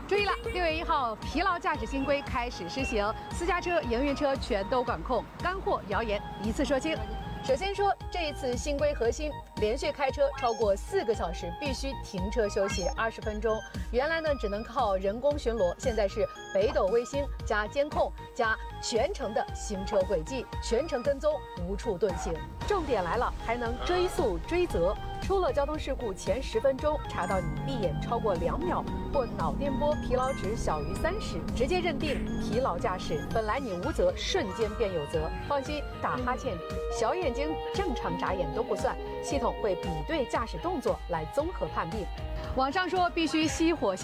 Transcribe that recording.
注意了，6月1号，疲劳驾驶新规开始施行，私家车、营运车全都管控，干货谣言一次说清。首先说，这一次新规核心，连续开车超过4个小时必须停车休息20分钟。原来呢只能靠人工巡逻，现在是北斗卫星加监控加全程的行车轨迹，全程跟踪，无处遁形。重点来了，还能追诉追责。出了交通事故前10分钟查到你闭眼超过2秒或脑电波疲劳值小于30，直接认定疲劳驾驶。本来你无责，瞬间便有责。放心，打哈欠、小眼睛正常眨眼都不算，系统会比对驾驶动作来综合判定。网上说必须熄火。